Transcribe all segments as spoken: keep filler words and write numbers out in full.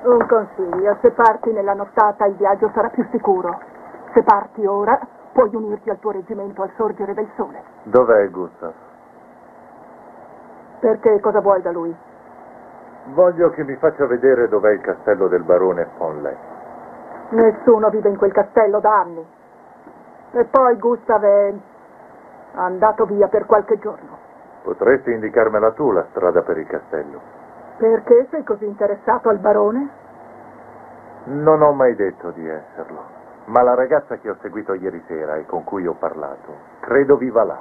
Un consiglio, se parti nella nottata il viaggio sarà più sicuro. Se parti ora, puoi unirti al tuo reggimento al sorgere del sole. Dov'è Gustav? Perché cosa vuoi da lui? Voglio che mi faccia vedere dov'è il castello del barone von Leck. Nessuno vive in quel castello da anni. E poi Gustav è andato via per qualche giorno. Potresti indicarmela tu la strada per il castello? Perché sei così interessato al barone? Non ho mai detto di esserlo, ma la ragazza che ho seguito ieri sera e con cui ho parlato, credo viva là.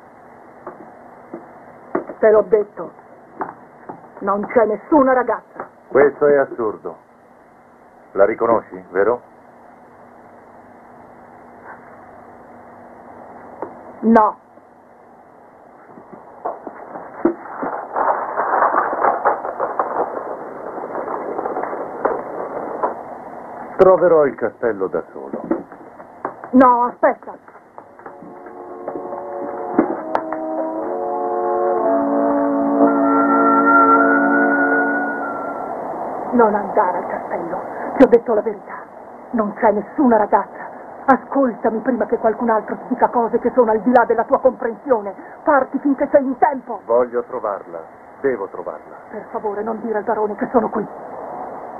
Te l'ho detto, non c'è nessuna ragazza. Questo è assurdo. La riconosci, vero? No. Troverò il castello da solo. No, aspetta. Non andare al castello. Ti ho detto la verità. Non c'è nessuna ragazza. Ascoltami prima che qualcun altro ti dica cose che sono al di là della tua comprensione. Parti finché sei in tempo. Voglio trovarla. Devo trovarla. Per favore, non dire al barone che sono qui.